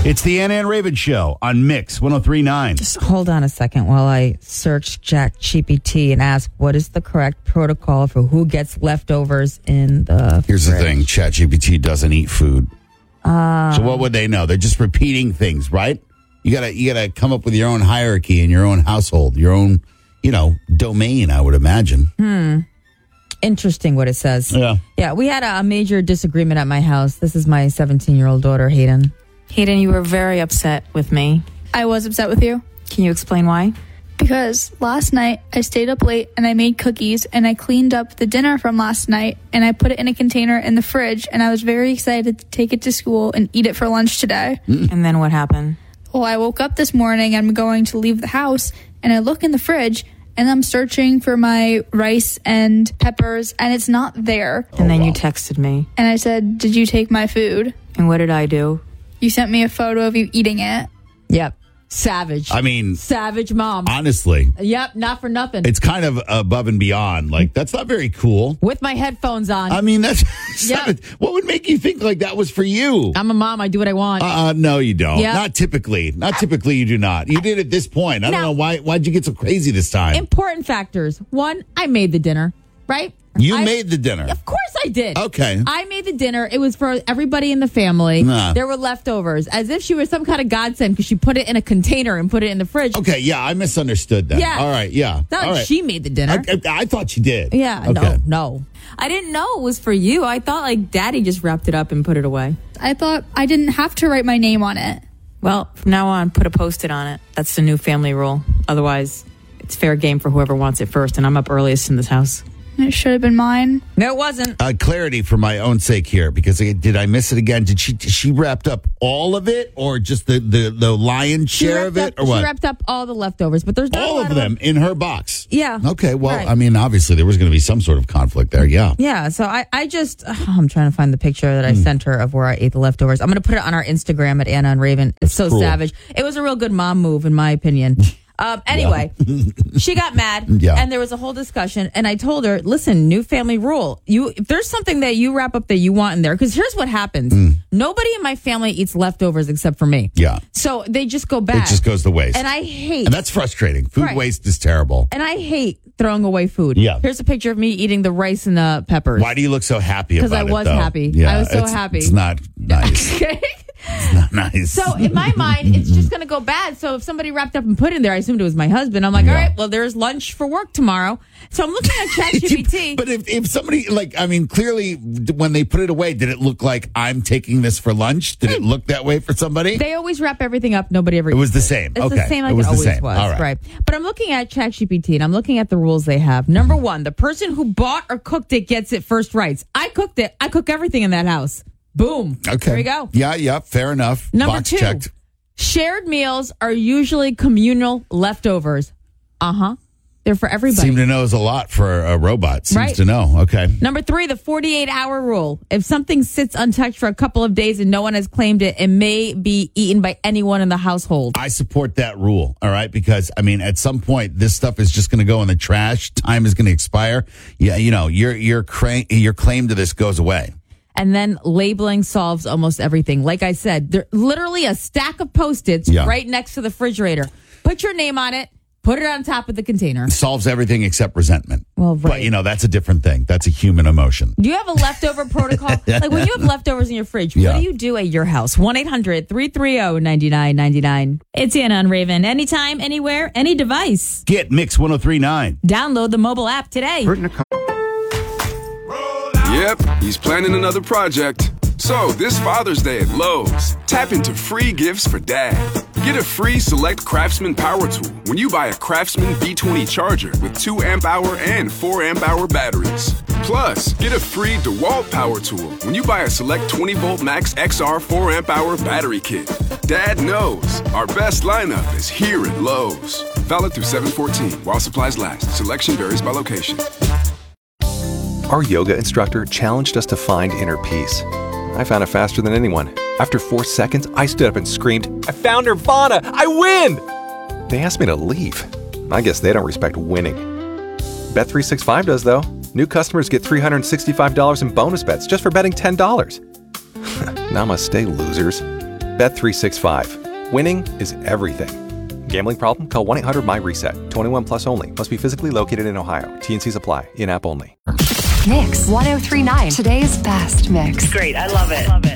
It's the Anna and Raven Show on Mix 103.9. Just hold on a second while I search ChatGPT and ask what is the correct protocol for who gets leftovers in the Here's fridge. the thing. ChatGPT doesn't eat food. So what would they know? They're just repeating things, right? You gotta come up with your own hierarchy in your own household, your own, domain, I would imagine. Interesting what it says. Yeah. Yeah, we had a major disagreement at my house. This is my 17-year-old daughter, Hayden. Hayden, you were very upset with me. I was upset with you Can you explain why? because last night I stayed up late and I made cookies and I cleaned up the dinner from last night and I put it in a container in the fridge and I was very excited to take it to school and eat it for lunch today. And then what happened? Well, I woke up this morning and I'm going to leave the house and I look in the fridge and I'm searching for my rice and peppers and it's not there. And then you texted me. And I said, "Did you take my food?" And what did I do? You sent me a photo of you eating it. Yep. Savage. I mean, Savage mom. honestly, Yep, not for nothing. it's kind of above and beyond. Like, that's not very cool. With my headphones on. I mean, that's Yeah. what would make you think like that was for you? I'm a mom. I do what I want. No, you don't. Yeah. Not typically. Not typically. You do not. You did at this point. I don't know why'd you get so crazy this time? Important factors. One, I made the dinner, right? You I made the dinner. Of course I did. Okay. I made the dinner. It was for everybody in the family. Nah. There were leftovers. As if she was some kind of godsend because she put it in a container and put it in the fridge. Okay, yeah, I misunderstood that. Yeah. All right, yeah. Not All like right. she made the dinner. I thought she did. Yeah, Okay. no. I didn't know it was for you. I thought like Daddy just wrapped it up and put it away. I thought I didn't have to write my name on it. Well, from now on, put a Post-it on it. That's the new family rule. Otherwise, it's fair game for whoever wants it first, and I'm up earliest in this house. It should have been mine. No, it wasn't. Clarity for my own sake here, because did I miss it again? Did she wrapped up all of it, or just the lion's share of it, or what? She wrapped up all the leftovers, but there's not a All lot of them in her box. Yeah. Okay. Well, Right. I mean, obviously there was going to be some sort of conflict there. Yeah. Yeah, so I just, I'm trying to find the picture that I sent her of where I ate the leftovers. I'm going to put it on our Instagram at Anna and Raven. It's so cruel. savage. It was a real good mom move, in my opinion. Anyway, she got mad, Yeah. and there was a whole discussion, and I told her, listen, new family rule. If there's something that you wrap up that you want in there, because here's what happens. Nobody in my family eats leftovers except for me. Yeah. So they just go bad. It just goes to waste. And I hate. And that's frustrating. Food Right. waste is terrible. And I hate throwing away food. Yeah. Here's a picture of me eating the rice and the peppers. Why do you look so happy about it? Because I was though? happy. Yeah, I was so it's- happy. It's not nice. Okay. It's not nice. So in my mind, it's just going to go bad. So if somebody wrapped up and put it in there, I assumed it was my husband. I'm like, all right, well, there's lunch for work tomorrow. So I'm looking at ChatGPT. But if somebody, clearly when they put it away, did it look like I'm taking this for lunch? Did it look that way for somebody? They always wrap everything up. Nobody ever. It was eats the same. It's Okay. the same like It it, was the always same. was. All right. But I'm looking at ChatGPT and I'm looking at the rules they have. Number one, the person who bought or cooked it gets it first rights. I cooked it. I cook everything in that house. Boom. Okay. There we go. Yeah, fair enough. Number Box two, checked. shared meals are usually communal leftovers. They're for everybody. Seem to know a lot for a robot. Seems Right. to know. Okay. Number three, the 48-hour rule. If something sits untouched for a couple of days and no one has claimed it, it may be eaten by anyone in the household. I support that rule. All right. Because, I mean, at some point, this stuff is just going to go in the trash. Time is going to expire. Yeah. Your claim to this goes away. And then labeling solves almost everything. Like I said, there's literally a stack of Post-its Yeah. right next to the refrigerator. Put your name on it. Put it on top of the container. Solves everything except resentment. Well, right. But, that's a different thing. That's a human emotion. Do you have a leftover protocol? Like when you have leftovers in your fridge, Yeah. what do you do at your house? 1-800-330-9999. It's Anna on Raven. Anytime, anywhere, any device. Get Mix 103.9. Download the mobile app today. Yep, he's planning another project. So, this Father's Day at Lowe's, tap into free gifts for Dad. Get a free Select Craftsman power tool when you buy a Craftsman B20 charger with 2 amp-hour and 4 amp-hour batteries. Plus, get a free DeWalt power tool when you buy a Select 20-volt Max XR 4 amp-hour battery kit. Dad knows our best lineup is here at Lowe's. Valid through 7/14 while supplies last. Selection varies by location. Our yoga instructor challenged us to find inner peace. I found it faster than anyone. After 4 seconds, I stood up and screamed, "I found Nirvana! I win!" They asked me to leave. I guess they don't respect winning. Bet365 does, though. New customers get $365 in bonus bets just for betting $10. Namaste, losers. Bet365. Winning is everything. Gambling problem? Call 1-800-MY-RESET. 21 plus only. Must be physically located in Ohio. T&Cs apply. In-app only. Mix 1039. Today's best mix. Great. I love it.